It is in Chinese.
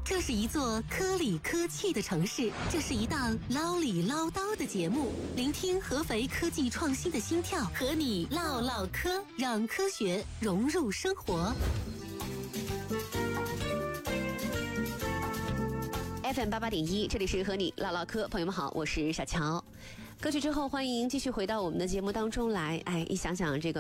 这是一座科里科气的城市，这是一档唠里唠叨的节目，聆听合肥科技创新的心跳，和你唠唠嗑，让科学融入生活。 FM88.1，这里是和你唠唠嗑，朋友们好，我是小乔。歌曲之后，欢迎继续回到我们的节目当中来。一想想这个